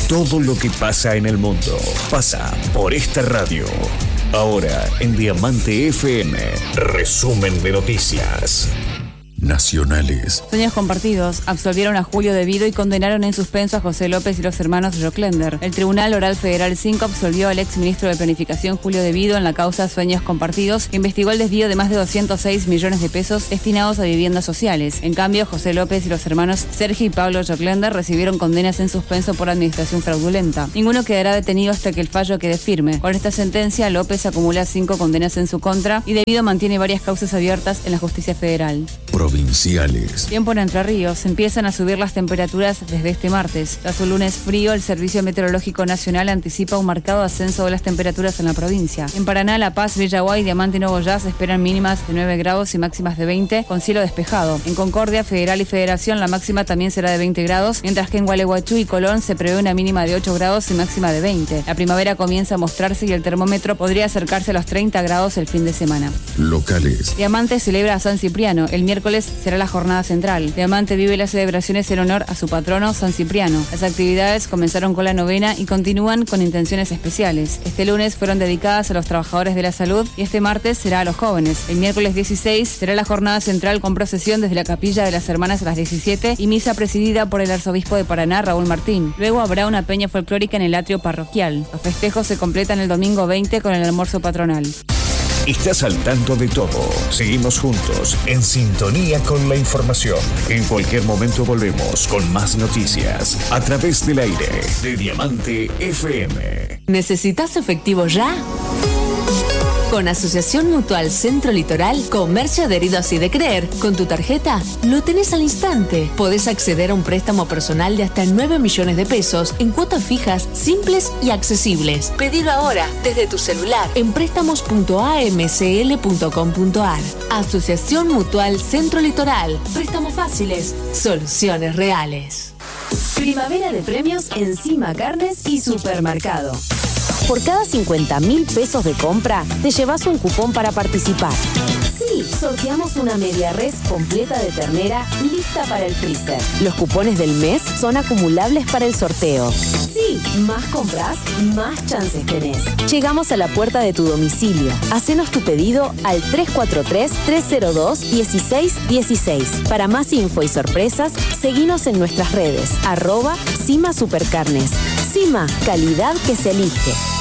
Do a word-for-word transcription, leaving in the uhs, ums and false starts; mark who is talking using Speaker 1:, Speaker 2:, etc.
Speaker 1: Todo lo que pasa en el mundo pasa por esta radio. Ahora en Diamante F M, resumen de noticias nacionales.
Speaker 2: Sueños compartidos absolvieron a Julio Devido y condenaron en suspenso a José López y los hermanos Rocklender. El Tribunal Oral Federal cinco absolvió al exministro de Planificación Julio Devido en la causa Sueños compartidos, que investigó el desvío de más de doscientos seis millones de pesos destinados a viviendas sociales. En cambio, José López y los hermanos Sergio y Pablo Rocklender recibieron condenas en suspenso por administración fraudulenta. Ninguno quedará detenido hasta que el fallo quede firme. Con esta sentencia, López acumula cinco condenas en su contra y Devido mantiene varias causas abiertas en la justicia federal.
Speaker 1: Provinciales.
Speaker 2: Tiempo en Entre Ríos. Empiezan a subir las temperaturas desde este martes. Tras un lunes frío, el Servicio Meteorológico Nacional anticipa un marcado ascenso de las temperaturas en la provincia. En Paraná, La Paz, Villaguay, Diamante y Nuevo Yaz esperan mínimas de nueve grados y máximas de veinte, con cielo despejado. En Concordia, Federal y Federación, la máxima también será de veinte grados, mientras que en Gualeguaychú y Colón se prevé una mínima de ocho grados y máxima de veinte. La primavera comienza a mostrarse y el termómetro podría acercarse a los treinta grados el fin de semana.
Speaker 1: Locales.
Speaker 2: Diamante celebra a San Cipriano. El miércoles será la jornada central. Diamante vive las celebraciones en honor a su patrono San Cipriano. Las actividades comenzaron con la novena y continúan con intenciones especiales. Este lunes fueron dedicadas a los trabajadores de la salud y este martes será a los jóvenes. El miércoles dieciséis será la jornada central con procesión desde la capilla de las Hermanas a las diecisiete y misa presidida por el arzobispo de Paraná, Raúl Martín. Luego habrá una peña folclórica en el atrio parroquial. Los festejos se completan el domingo veinte con el almuerzo patronal.
Speaker 1: Estás al tanto de todo. Seguimos juntos, en sintonía con la información. En cualquier momento volvemos con más noticias a través del aire de Diamante F M.
Speaker 3: ¿Necesitas efectivo ya? Con Asociación Mutual Centro Litoral, comercio adherido así de creer, con tu tarjeta lo tenés al instante. Podés acceder a un préstamo personal de hasta nueve millones de pesos en cuotas fijas, simples y accesibles. Pedilo ahora desde tu celular en préstamos punto a m c l punto com punto a r. Asociación Mutual Centro Litoral. Préstamos fáciles, soluciones reales.
Speaker 4: Primavera de premios en Cima Carnes y Supermercado. Por cada cincuenta mil pesos de compra, te llevas un cupón para participar. Sí, sorteamos una media res completa de ternera lista para el freezer. Los cupones del mes son acumulables para el sorteo. Sí, más compras, más chances tenés. Llegamos a la puerta de tu domicilio. Hacenos tu pedido al tres cuatro tres, tres cero dos, uno seis uno seis. Para más info y sorpresas, seguinos en nuestras redes, arroba Cima Supercarnes. Cima, calidad que se elige.